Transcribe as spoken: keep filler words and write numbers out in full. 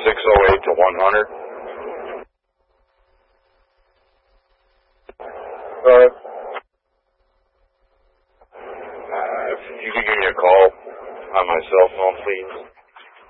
six oh eight to one hundred. Uh, Uh, if you could give me a call on my cell phone, please.